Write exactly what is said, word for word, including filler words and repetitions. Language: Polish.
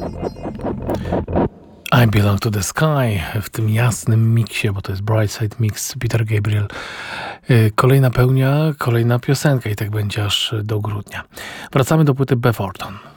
I Belong to the Sky w tym jasnym miksie, bo to jest Brightside Mix, Peter Gabriel. Kolejna pełnia, kolejna piosenka i tak będzie aż do grudnia. Wracamy do płyty Beth Orton.